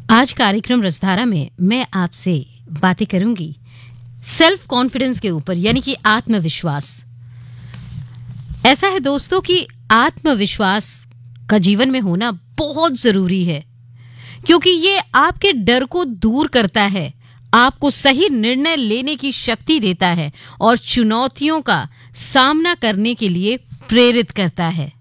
आज कार्यक्रम रसधारा में मैं आपसे बातें करूंगी सेल्फ कॉन्फिडेंस के ऊपर, यानी कि आत्मविश्वास। ऐसा है दोस्तों कि आत्मविश्वास का जीवन में होना बहुत जरूरी है, क्योंकि ये आपके डर को दूर करता है, आपको सही निर्णय लेने की शक्ति देता है और चुनौतियों का सामना करने के लिए प्रेरित करता है।